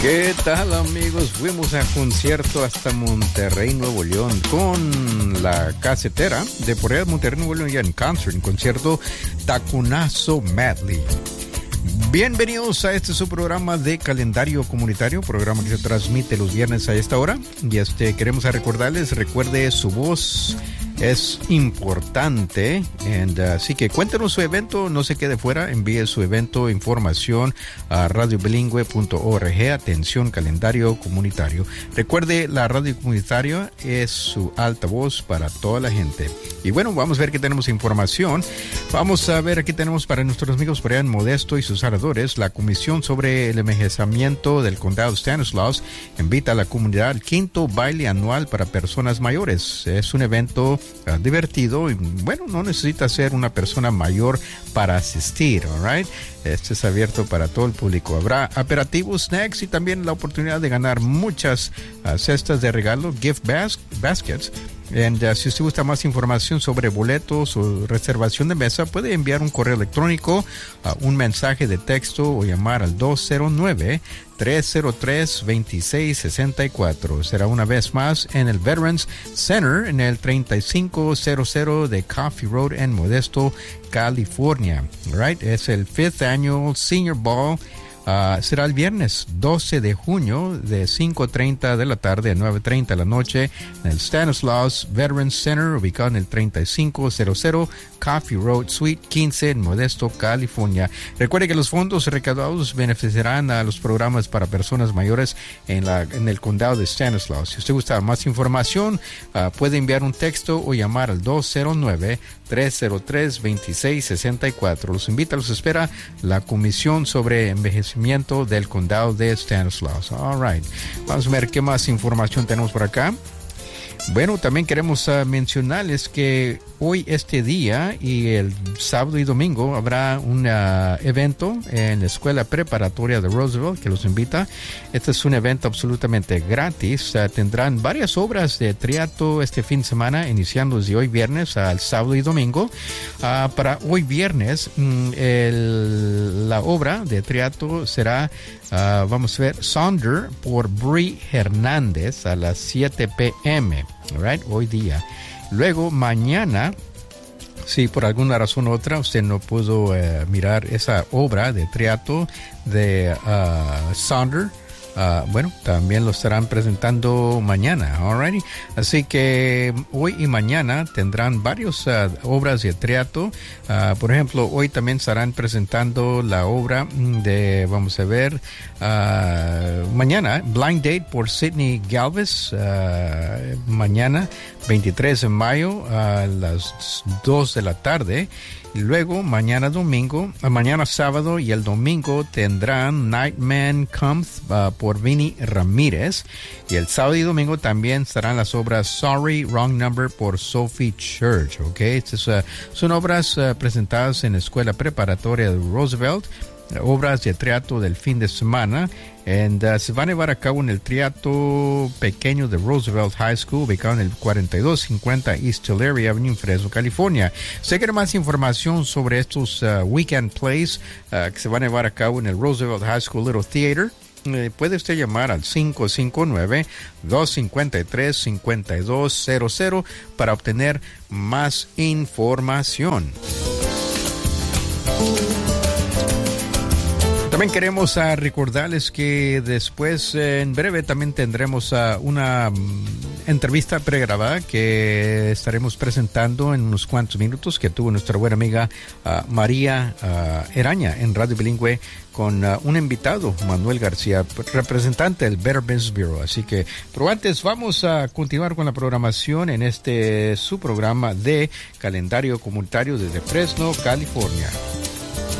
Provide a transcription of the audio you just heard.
¿Qué tal, amigos? Fuimos a concierto hasta Monterrey, Nuevo León, con la casetera de por allá de Monterrey, Nuevo León, ya en concierto Taconazo Medley. Bienvenidos a su programa de calendario comunitario, programa que se transmite los viernes a esta hora. Y queremos recordarles, recuerde, su voz es importante. Así que cuéntenos su evento, no se quede fuera, envíe su evento, información a radiobilingüe.org, atención, calendario comunitario. Recuerde, la radio comunitaria es su altavoz para toda la gente. Y bueno, vamos a ver qué tenemos información. Vamos a ver, aquí tenemos para nuestros amigos por allá en Modesto y sus alrededores, la Comisión sobre el Envejecimiento del Condado de Stanislaus invita a la comunidad al 5º baile anual para personas mayores. Es un evento divertido y bueno, no necesita ser una persona mayor para asistir, all right? Este es abierto para todo el público. Habrá aperitivos, snacks y también la oportunidad de ganar muchas cestas de regalo, gift baskets. Si usted gusta más información sobre boletos o reservación de mesa, puede enviar un correo electrónico, un mensaje de texto o llamar al 209-303-2664. Será una vez más en el Veterans Center en el 3500 de Coffee Road en Modesto, California. Right? Es el 5th Annual Senior Ball. Será el viernes 12 de junio de 5:30 de la tarde a 9:30 de la noche en el Stanislaus Veterans Center, ubicado en el 3500 Coffee Road, Suite 15 en Modesto, California. Recuerde que los fondos recaudados beneficiarán a los programas para personas mayores en el condado de Stanislaus. Si usted gusta más información, puede enviar un texto o llamar al 209-303-2664. Los invita, los espera la Comisión sobre Envejecimiento del Condado de Stanislaus. All right. Vamos a ver qué más información tenemos por acá. Bueno, también queremos mencionarles que hoy, este día y el sábado y domingo habrá un evento en la Escuela Preparatoria de Roosevelt que los invita. Este es un evento absolutamente gratis. Tendrán varias obras de teatro este fin de semana, iniciando desde hoy viernes al sábado y domingo. Para hoy viernes, la obra de teatro será, vamos a ver, Sonder por Brie Hernández a las 7 p.m. Right? Hoy día. Luego, mañana, si por alguna razón u otra usted no pudo mirar esa obra de teatro de Sonder, bueno, también lo estarán presentando mañana, alrighty. Así que hoy y mañana tendrán varias obras de teatro. Por ejemplo, hoy también estarán presentando la obra de, vamos a ver, mañana, Blind Date por Sidney Galvez, mañana, 23 de mayo, a las 2 de la tarde. Y luego, mañana sábado y el domingo tendrán Nightman Comes por Vinny Ramírez. Y el sábado y domingo también estarán las obras Sorry, Wrong Number por Sophie Church. Okay? Estas son obras presentadas en la Escuela Preparatoria de Roosevelt. Obras de teatro del fin de semana. Se van a llevar a cabo en el teatro pequeño de Roosevelt High School, ubicado en el 4250 East Tulare Avenue en Fresno, California. Si quiere más información sobre estos weekend plays que se van a llevar a cabo en el Roosevelt High School Little Theater, puede usted llamar al 559-253-5200 para obtener más información. También queremos recordarles que después, en breve, también tendremos una entrevista pregrabada que estaremos presentando en unos cuantos minutos, que tuvo nuestra buena amiga María Eraña en Radio Bilingüe con un invitado, Manuel García, representante del Better Business Bureau. Así que, pero antes vamos a continuar con la programación en su programa de calendario comunitario desde Fresno, California.